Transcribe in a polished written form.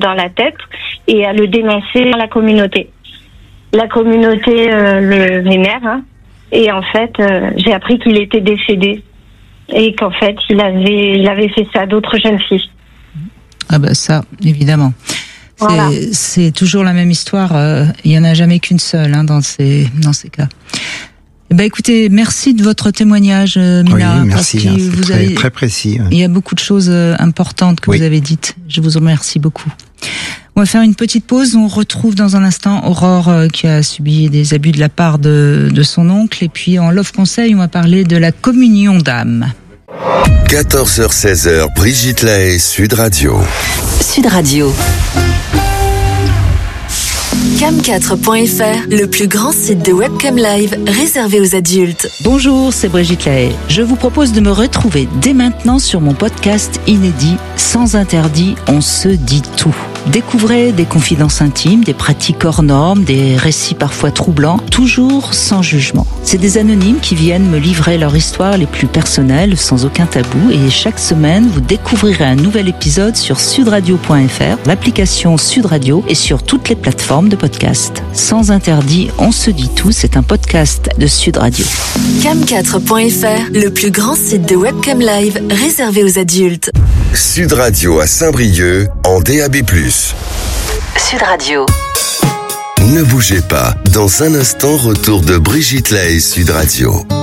dans la tête et à le dénoncer dans la communauté. La communauté le vénère, hein, et en fait, j'ai appris qu'il était décédé et qu'en fait, il avait fait ça à d'autres jeunes filles. Ah bah ça, évidemment. Voilà. C'est toujours la même histoire. Il y en a jamais qu'une seule dans ces cas. Écoutez, merci de votre témoignage, Mina. Oui, merci. Parce que très précis. Il y a beaucoup de choses importantes que vous avez dites. Je vous en remercie beaucoup. On va faire une petite pause. On retrouve dans un instant Aurore qui a subi des abus de la part de son oncle. Et puis en Love Conseil, on va parler de la communion d'âme. 14h-16h, Brigitte Lahaie, Sud Radio. Sud Radio. Cam4.fr, le plus grand site de webcam live réservé aux adultes. Bonjour, c'est Brigitte Lahaie. Je vous propose de me retrouver dès maintenant sur mon podcast inédit Sans interdit, on se dit tout. Découvrez des confidences intimes, des pratiques hors normes, des récits parfois troublants, toujours sans jugement. C'est des anonymes qui viennent me livrer leur histoire les plus personnelles, sans aucun tabou, et chaque semaine, vous découvrirez un nouvel épisode sur sudradio.fr, l'application Sud Radio et sur toutes les plateformes de podcast. Sans interdit, on se dit tout, c'est un podcast de Sud Radio. Cam4.fr, le plus grand site de webcam live réservé aux adultes. Sud Radio à Saint-Brieuc en DAB+. Sud Radio. Ne bougez pas. Dans un instant, retour de Brigitte Lahaie, Sud Radio.